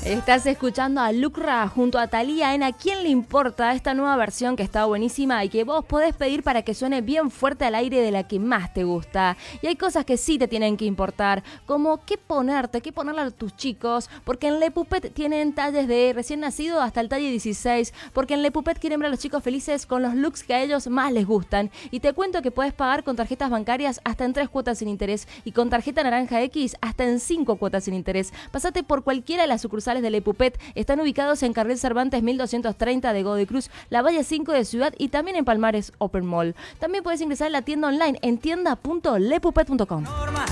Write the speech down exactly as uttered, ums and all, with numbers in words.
Estás escuchando a Lucra junto a Thalía en ¿A quién le importa? Esta nueva versión que está buenísima y que vos podés pedir para que suene bien fuerte al aire de la que más te gusta. Y hay cosas que sí te tienen que importar, como qué ponerte, qué ponerle a tus chicos, porque en Le Puppet tienen talles de recién nacido hasta el talle dieciséis, porque en Le Puppet quieren ver a los chicos felices con los looks que a ellos más les gustan. Y te cuento que podés pagar con tarjetas bancarias hasta en tres cuotas sin interés y con tarjeta Naranja X hasta en cinco cuotas sin interés. Pasate por cualquiera de las sucursales de Le Puppet. Están ubicados en Carril Cervantes mil doscientos treinta de Godoy Cruz, La Valle cinco de Ciudad y también en Palmares Open Mall. También puedes ingresar a la tienda online en tienda punto le puppet punto com.